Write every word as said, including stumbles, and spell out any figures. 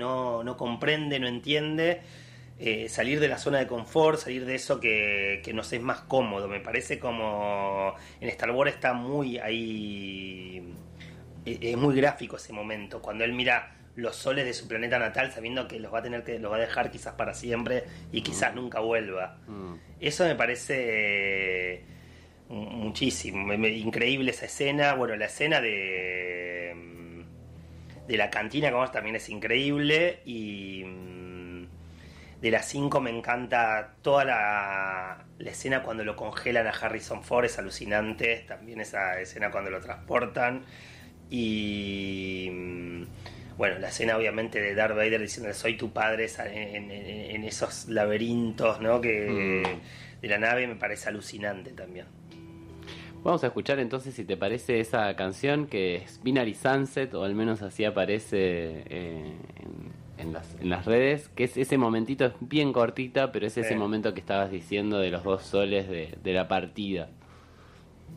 no, no comprende, no entiende. Eh, salir de la zona de confort, salir de eso que, que nos es más cómodo. Me parece como en Star Wars está muy ahí, es, es muy gráfico ese momento, cuando él mira los soles de su planeta natal sabiendo que los va a tener que los va a dejar quizás para siempre y quizás mm. nunca vuelva. Mm. Eso me parece eh, muchísimo, me, me, increíble esa escena. Bueno, la escena de de la cantina como también es increíble. Y de las cinco me encanta toda la, la escena cuando lo congelan a Harrison Ford, es alucinante. También esa escena cuando lo transportan. Y bueno, la escena obviamente de Darth Vader diciendo soy tu padre en, en, en esos laberintos, ¿no? que mm. de la nave, me parece alucinante también. Vamos a escuchar entonces, si te parece, esa canción que es Binary Sunset, o al menos así aparece eh, en, en, las, en las redes, que es ese momentito, es bien cortita, pero es ese sí. momento que estabas diciendo de los dos soles de, de la partida.